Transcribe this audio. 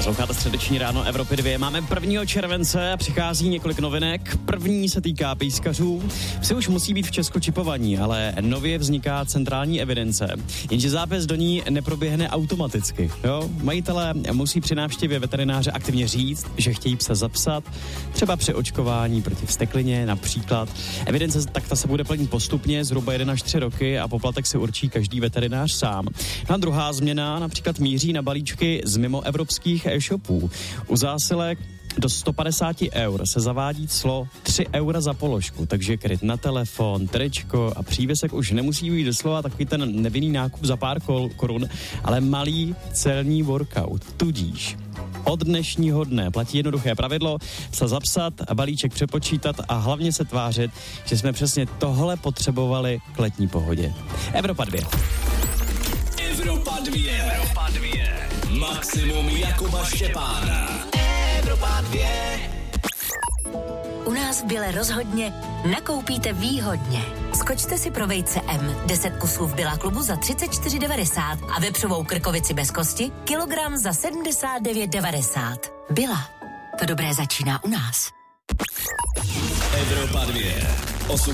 Posloucháte středeční ráno Evropy 2. Máme 1. července a přichází několik novinek. První se týká pejskařů. Psi už musí být v Česku čipovaní, ale nově vzniká centrální evidence. Jenže zápis do ní neproběhne automaticky. Jo? Majitelé musí při návštěvě veterináře aktivně říct, že chtějí psa zapsat, třeba při očkování proti vzteklině například. Evidence ta se bude plnit postupně, zhruba 1 až 3 roky a poplatek si určí každý veterinář sám. A druhá změna například míří na balíčky z mimoevropských e-shopů. U zásilek do 150 eur se zavádí clo 3 eura za položku, takže kryt na telefon, tričko a přívěsek už nemusí být doslova takový ten nevinný nákup za pár korun, ale malý celní workout. Tudíž od dnešního dne platí jednoduché pravidlo, psa zapsat a balíček přepočítat a hlavně se tvářit, že jsme přesně tohle potřebovali k letní pohodě. Evropa 2. Evropa 2. Evropa 2. Maximum Jakuba Štěpána. Evropa 2. U nás v Bile rozhodně nakoupíte výhodně. Skočte si pro vejce M, 10 kusů v Billa klubu za 34,90 a vepřovou krkovici bez kosti kilogram za 79,90. Billa. To dobré začíná u nás. Evropa 2.